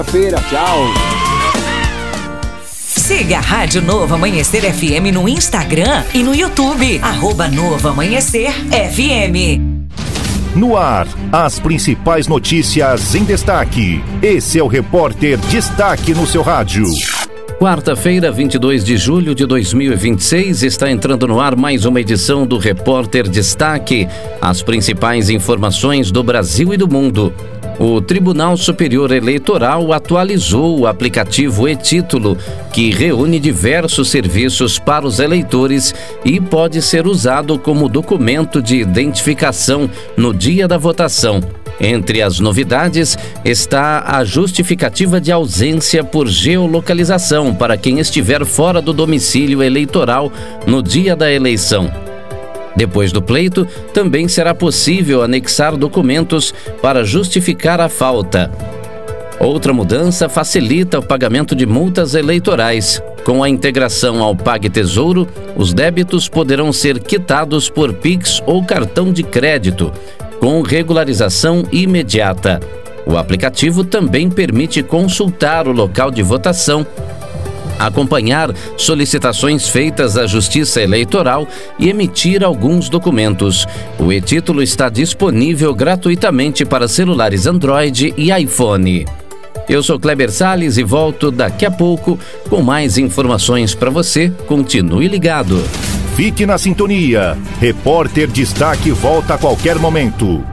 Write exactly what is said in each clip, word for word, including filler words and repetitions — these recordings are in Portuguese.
Feira, tchau. Siga a Rádio Novo Amanhecer F M no Instagram e no YouTube, arroba Novo Amanhecer F M. No ar, as principais notícias em destaque. Esse é o Repórter Destaque no seu rádio. Quarta-feira, vinte e dois de julho de dois mil e vinte e seis, está entrando no ar mais uma edição do Repórter Destaque. As principais informações do Brasil e do mundo. O Tribunal Superior Eleitoral atualizou o aplicativo e-Título, que reúne diversos serviços para os eleitores e pode ser usado como documento de identificação no dia da votação. Entre as novidades está a justificativa de ausência por geolocalização para quem estiver fora do domicílio eleitoral no dia da eleição. Depois do pleito, também será possível anexar documentos para justificar a falta. Outra mudança facilita o pagamento de multas eleitorais. Com a integração ao PagTesouro, os débitos poderão ser quitados por Pix ou cartão de crédito, com regularização imediata. O aplicativo também permite consultar o local de votação, acompanhar solicitações feitas à Justiça Eleitoral e emitir alguns documentos. O e-Título está disponível gratuitamente para celulares Android e iPhone. Eu sou Kleber Salles e volto daqui a pouco com mais informações para você. Continue ligado. Fique na sintonia. Repórter Destaque volta a qualquer momento.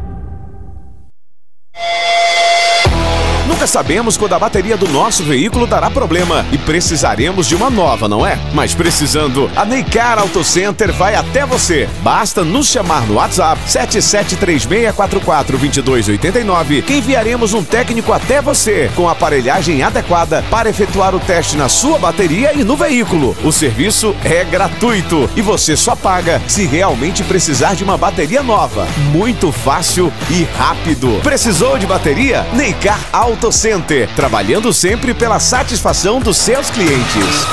Nunca sabemos quando a bateria do nosso veículo dará problema e precisaremos de uma nova, não é? Mas precisando, a Neycar Auto Center vai até você. Basta nos chamar no WhatsApp sete sete três seis quatro quatro dois dois oito nove que enviaremos um técnico até você com aparelhagem adequada para efetuar o teste na sua bateria e no veículo. O serviço é gratuito e você só paga se realmente precisar de uma bateria nova. Muito fácil e rápido. Precisou de bateria? Neycar Auto Center, trabalhando sempre pela satisfação dos seus clientes.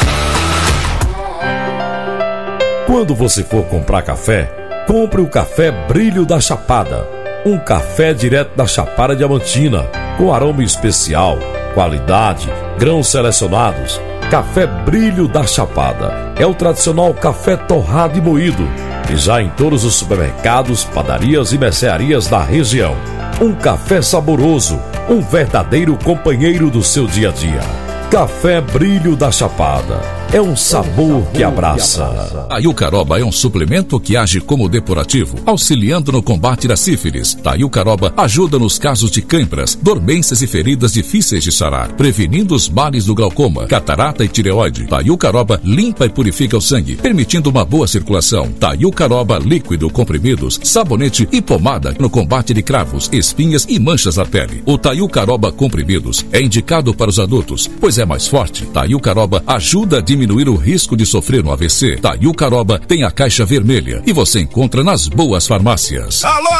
Quando você for comprar café, compre o café Brilho da Chapada. Um café direto da Chapada Diamantina, com aroma especial, qualidade, grãos selecionados. Café Brilho da Chapada é o tradicional café torrado e moído, e já em todos os supermercados, padarias e mercearias da região. Um café saboroso, um verdadeiro companheiro do seu dia a dia. Café Brilho da Chapada. É um sabor que abraça. Taiucaroba é um suplemento que age como depurativo, auxiliando no combate da sífilis. Taiucaroba ajuda nos casos de câimbras, dormências e feridas difíceis de sarar, prevenindo os males do glaucoma, catarata e tireoide. Taiucaroba limpa e purifica o sangue, permitindo uma boa circulação. Taiucaroba líquido, comprimidos, sabonete e pomada no combate de cravos, espinhas e manchas na pele. O Taiucaroba comprimidos é indicado para os adultos, pois é mais forte. Taiucaroba ajuda a diminuir diminuir o risco de sofrer um A V C. Taiucaroba tem a caixa vermelha e você encontra nas boas farmácias. Alô!